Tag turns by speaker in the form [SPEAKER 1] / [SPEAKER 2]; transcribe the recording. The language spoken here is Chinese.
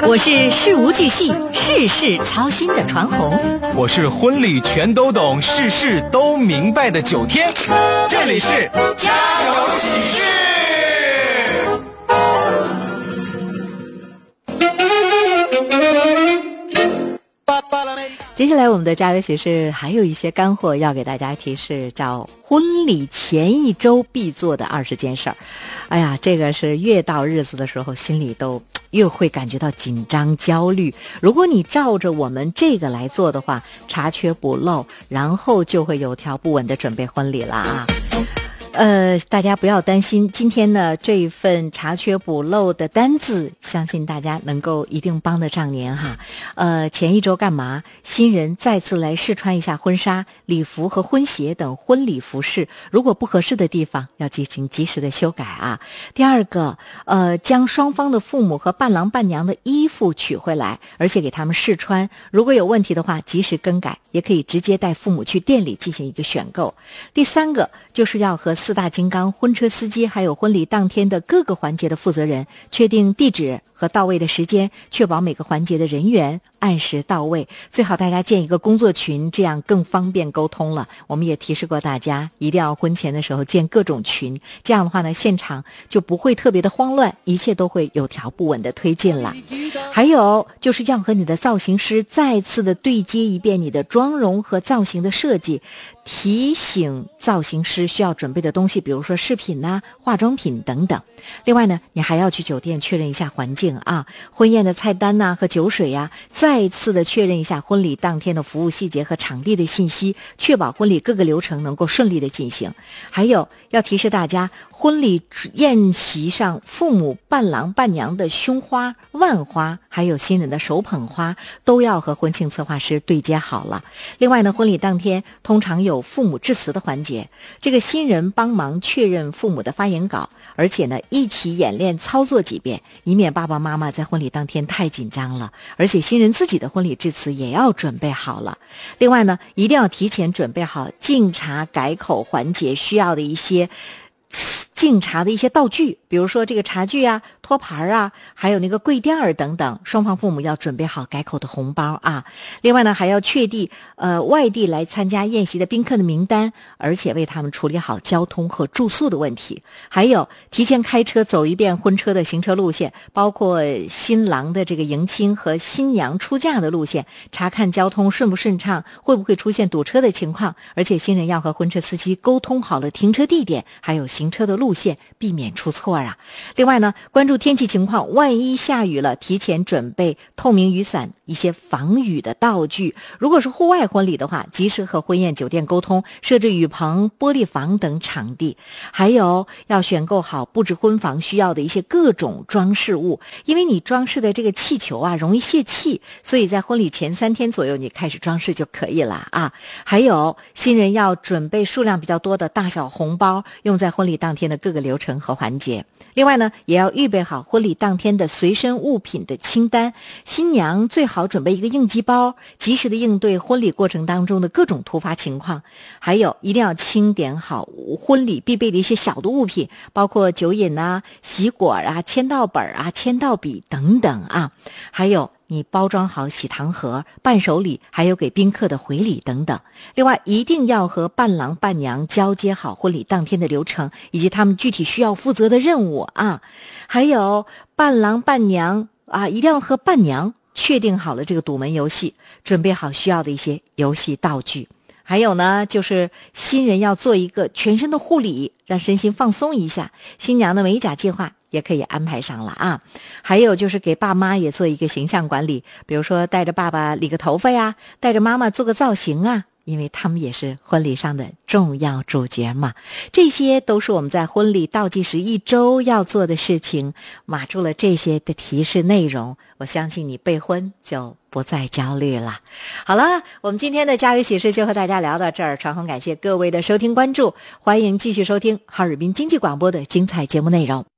[SPEAKER 1] 我是事无巨细事事操心的传红，
[SPEAKER 2] 我是婚礼全都懂事事都明白的9天。这里是家有喜事。
[SPEAKER 1] 接下来我们的家有喜事还有一些干货要给大家提示，叫婚礼前1周必做的20件事儿。哎呀，这个是越到日子的时候心里都越会感觉到紧张焦虑。如果你照着我们这个来做的话，查缺补漏，然后就会有条不紊的准备婚礼了啊。大家不要担心，今天呢这一份查缺补漏的单子，相信大家能够一定帮得上您哈。前1周干嘛？新人再次来试穿一下婚纱、礼服和婚鞋等婚礼服饰，如果不合适的地方要进行及时的修改啊。第二个，将双方的父母和伴郎伴娘的衣服取回来，而且给他们试穿，如果有问题的话及时更改，也可以直接带父母去店里进行一个选购。第三个就是要和4大金刚、婚车司机还有婚礼当天的各个环节的负责人确定地址和到位的时间，确保每个环节的人员按时到位。最好大家建一个工作群，这样更方便沟通了。我们也提示过大家，一定要婚前的时候建各种群，这样的话呢，现场就不会特别的慌乱，一切都会有条不紊的推进了。还有就是要和你的造型师再次的对接一遍你的妆容和造型的设计，提醒造型师需要准备的东西，比如说饰品啊、化妆品等等。另外呢，你还要去酒店确认一下环境啊，婚宴的菜单呐和酒水呀，再次的确认一下婚礼当天的服务细节和场地的信息，确保婚礼各个流程能够顺利的进行。还有要提示大家，婚礼宴席上父母伴郎伴娘的胸花、腕花还有新人的手捧花都要和婚庆策划师对接好了。另外呢，婚礼当天通常有父母致辞的环节，这个新人帮忙确认父母的发言稿，而且呢一起演练操作几遍，以免爸爸妈妈在婚礼当天太紧张了。而且新人自己的婚礼致辞也要准备好了。另外呢，一定要提前准备好敬茶改口环节需要的一些敬茶的一些道具，比如说这个茶具啊、托盘啊，还有那个跪垫儿等等，双方父母要准备好改口的红包啊。另外呢，还要确定外地来参加宴席的宾客的名单，而且为他们处理好交通和住宿的问题。还有提前开车走一遍婚车的行车路线，包括新郎的这个迎亲和新娘出嫁的路线，查看交通顺不顺畅，会不会出现堵车的情况。而且新人要和婚车司机沟通好了停车地点，还有行车的路线，避免出错啊。另外呢，关注天气情况，万一下雨了，提前准备透明雨伞、一些防雨的道具。如果是户外婚礼的话，及时和婚宴酒店沟通，设置雨棚、玻璃房等场地。还有要选购好布置婚房需要的一些各种装饰物，因为你装饰的这个气球啊容易泄气，所以在婚礼前3天左右你开始装饰就可以了啊。还有新人要准备数量比较多的大小红包，用在婚礼当天的各个流程和环节。另外呢，也要预备好婚礼当天的随身物品的清单，新娘最好准备一个应急包，及时的应对婚礼过程当中的各种突发情况。还有一定要清点好婚礼必备的一些小的物品，包括酒饮啊、喜果啊、签到本啊、签到笔等等啊。还有你包装好喜糖盒、伴手礼，还有给宾客的回礼等等。另外一定要和伴郎伴娘交接好婚礼当天的流程，以及他们具体需要负责的任务啊。还有伴郎伴娘啊，一定要和伴娘确定好了这个堵门游戏，准备好需要的一些游戏道具。还有呢，就是新人要做一个全身的护理，让身心放松一下。新娘的美甲计划也可以安排上了啊。还有就是给爸妈也做一个形象管理，比如说带着爸爸理个头发呀，带着妈妈做个造型啊，因为他们也是婚礼上的重要主角嘛。这些都是我们在婚礼倒计时1周要做的事情。码住了这些的提示内容，我相信你备婚就不再焦虑了。好了，我们今天的家有喜事就和大家聊到这儿，传红感谢各位的收听关注，欢迎继续收听哈尔滨经济广播的精彩节目内容。